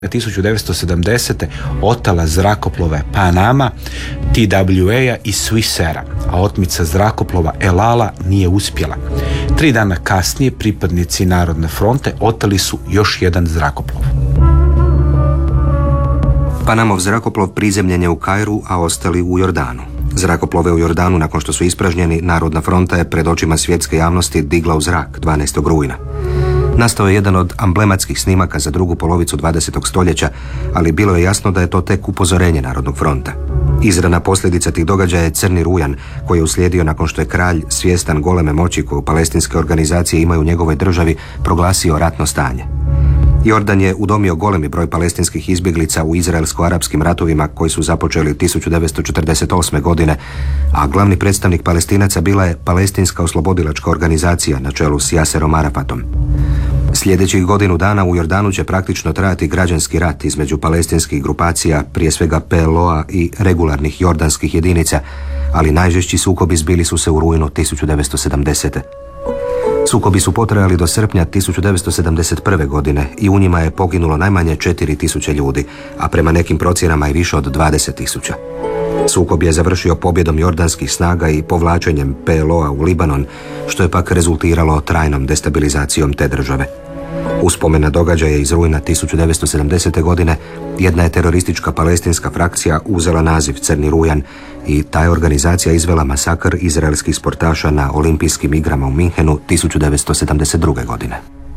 1970. otala zrakoplove Panama, TWA-a i Swissera, a otmica zrakoplova El Ala nije uspjela. 3 dana kasnije pripadnici Narodne fronte oteli su još jedan zrakoplov. Panamov zrakoplov prizemljen je u Kairu, a ostali u Jordanu. Zrakoplove u Jordanu, nakon što su ispražnjeni, Narodna fronta je pred očima svjetske javnosti digla u zrak 12. rujna. Nastao je jedan od amblematskih snimaka za drugu polovicu 20. stoljeća, ali bilo je jasno da je to tek upozorenje Narodnog fronta. Izravna posljedica tih događaja je Crni rujan, koji je uslijedio nakon što je kralj, svjestan goleme moći koju palestinske organizacije imaju u njegovoj državi, proglasio ratno stanje. Jordan je udomio golemi broj palestinskih izbjeglica u izraelsko-arapskim ratovima koji su započeli 1948. godine, a glavni predstavnik Palestinaca bila je Palestinska oslobodilačka organizacija na čelu s Yaserom Arafatom. Sljedećih godinu dana u Jordanu će praktično trajati građanski rat između palestinskih grupacija, prije svega PLO-a i regularnih jordanskih jedinica, ali najžešći sukobi zbili su se u rujnu 1970. Sukobi su potrajali do srpnja 1971. godine i u njima je poginulo najmanje 4.000 ljudi, a prema nekim procjenama i više od 20.000. Sukob je završio pobjedom jordanskih snaga i povlačenjem PLO-a u Libanon, što je pak rezultiralo trajnom destabilizacijom te države. Uspomena događaje iz rujna 1970. godine, jedna je teroristička palestinska frakcija uzela naziv Crni rujan i ta je organizacija izvela masakr izraelskih sportaša na olimpijskim igrama u Minhenu 1972. godine.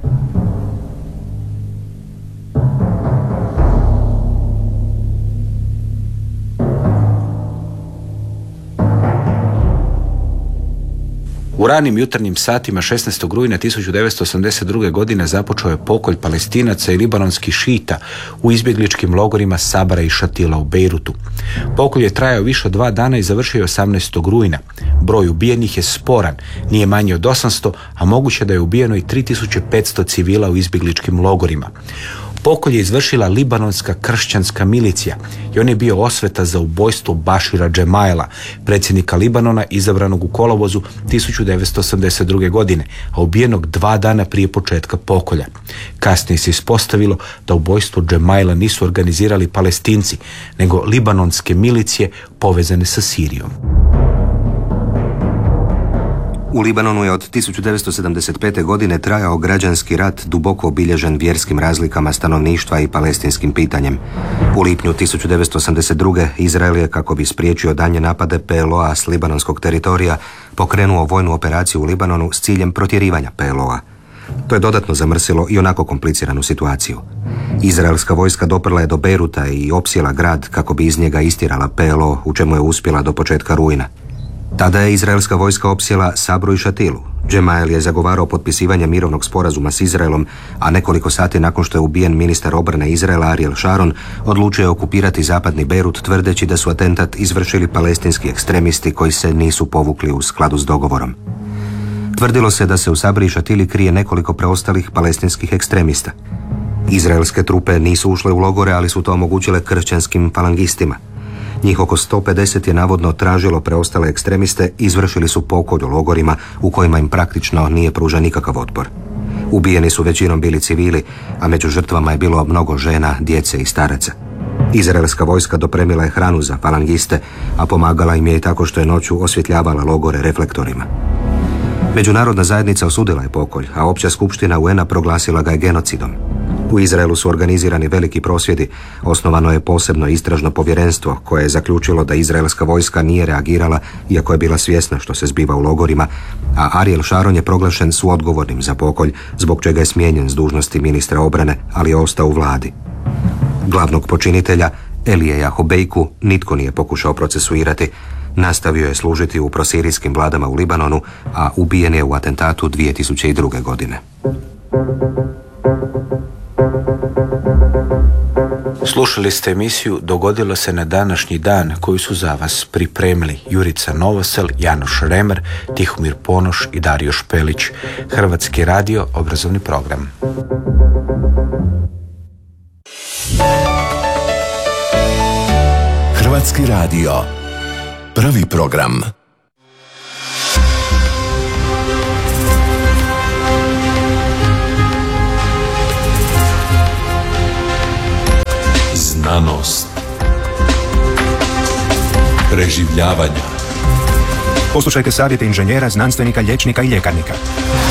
U ranim jutarnjim satima 16. rujna 1982. godine započeo je pokolj Palestinaca i libanonskih šita u izbjegličkim logorima Sabara i Šatila u Bejrutu. Pokolj je trajao više od 2 dana i završio 18. rujna. Broj ubijenih je sporan, nije manji od 800, a moguće da je ubijeno i 3500 civila u izbjegličkim logorima. Pokolj je izvršila libanonska kršćanska milicija i on je bio osveta za ubojstvo Bašira Džemaila, predsjednika Libanona izabranog u kolovozu 1982. godine, a ubijenog 2 dana prije početka pokolja. Kasnije se ispostavilo da ubojstvo Džemaila nisu organizirali Palestinci, nego libanonske milicije povezane sa Sirijom. U Libanonu je od 1975. godine trajao građanski rat duboko obilježen vjerskim razlikama stanovništva i palestinskim pitanjem. U lipnju 1982. Izrael je, kako bi spriječio daljnje napade PLO-a s libanonskog teritorija, pokrenuo vojnu operaciju u Libanonu s ciljem protjerivanja PLO-a. To je dodatno zamrsilo i onako kompliciranu situaciju. Izraelska vojska doprla je do Bejruta i opsjela grad kako bi iz njega istjerala PLO, u čemu je uspjela do početka rujna. Tada je izraelska vojska opsjela Sabru i Šatilu. Džemail je zagovarao potpisivanje mirovnog sporazuma s Izraelom, a nekoliko sati nakon što je ubijen ministar obrane Izraela Ariel Sharon, odlučio je okupirati zapadni Bejrut tvrdeći da su atentat izvršili palestinski ekstremisti koji se nisu povukli u skladu s dogovorom. Tvrdilo se da se u Sabri i Šatili krije nekoliko preostalih palestinskih ekstremista. Izraelske trupe nisu ušle u logore, ali su to omogućile kršćanskim falangistima. Njih oko 150 je navodno tražilo preostale ekstremiste i izvršili su pokolj u logorima u kojima im praktično nije pružan nikakav otpor. Ubijeni su većinom bili civili, a među žrtvama je bilo mnogo žena, djece i staraca. Izraelska vojska dopremila je hranu za falangiste, a pomagala im je i tako što je noću osvjetljavala logore reflektorima. Međunarodna zajednica osudila je pokolj, a opća skupština UN-a proglasila ga je genocidom. U Izraelu su organizirani veliki prosvjedi, osnovano je posebno istražno povjerenstvo koje je zaključilo da izraelska vojska nije reagirala iako je bila svjesna što se zbiva u logorima, a Ariel Sharon je proglašen suodgovornim za pokolj, zbog čega je smijenjen s dužnosti ministra obrane, ali je ostao u vladi. Glavnog počinitelja, Elijeja Hobejku, nitko nije pokušao procesuirati. Nastavio je služiti u prosirijskim vladama u Libanonu, a ubijen je u atentatu 2002. godine. Slušali ste emisiju Dogodilo se na današnji dan, koju su za vas pripremili Jurica Novosel, Janoš Remer, Tihomir Ponoš i Dario Špelić. Hrvatski radio, obrazovni program. Hrvatski radio, prvi program. Znanost. Preživljavanja. Poslušajte savjete inženjera, znanstvenika, liječnika i ljekarnika.